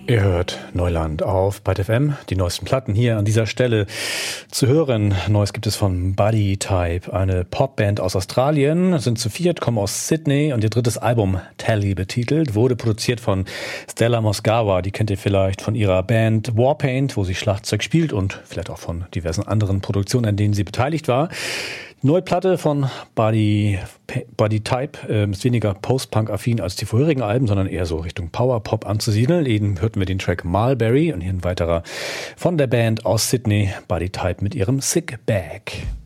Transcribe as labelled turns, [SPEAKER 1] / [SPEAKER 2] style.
[SPEAKER 1] Ihr hört Neuland auf Byte FM, die neuesten Platten hier an dieser Stelle zu hören. Neues gibt es von Body Type, eine Popband aus Australien, sind zu viert, kommen aus Sydney und ihr drittes Album Tally betitelt, wurde produziert von Stella Mosgawa. Die kennt ihr vielleicht von ihrer Band Warpaint, wo sie Schlagzeug spielt und vielleicht auch von diversen anderen Produktionen, an denen sie beteiligt war. Die neue Platte von Body Type ist weniger Post-Punk-affin als die vorherigen Alben, sondern eher so Richtung Power-Pop anzusiedeln. Eben hörten wir den Track Mulberry und hier ein weiterer von der Band aus Sydney, Body Type mit ihrem Sick Bag.